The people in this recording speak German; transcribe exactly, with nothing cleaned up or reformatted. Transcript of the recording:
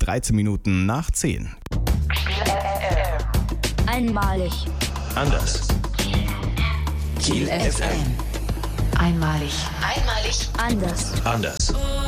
dreizehn Minuten nach zehn. Einmalig. Anders. Kiel F M. Einmalig. Einmalig. Anders. Anders.